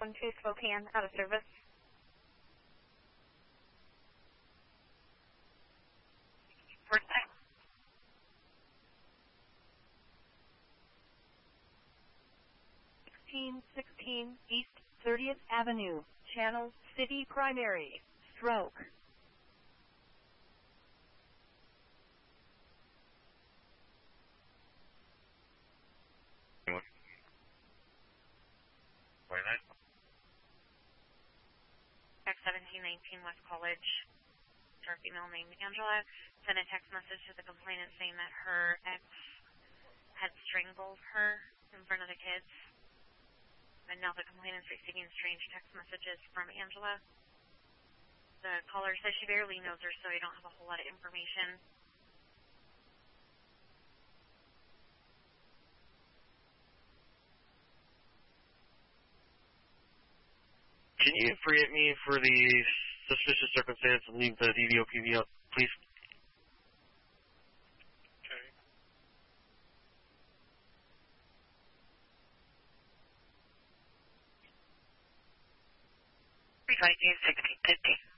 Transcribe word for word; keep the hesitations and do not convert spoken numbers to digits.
one two Spokane, out of service. First time. sixteen sixteen East thirtieth Avenue, Channel City Primary, stroke. X seventeen nineteen West College, our female named Angela, sent a text message to the complainant saying that her ex had strangled her in front of the kids. And now the complainant's receiving strange text messages from Angela. The caller says she barely knows her, so I don't have a whole lot of information. Can you create me for the suspicious circumstance and leave the D V O P V up, please? Okay. three five two sixteen fifty.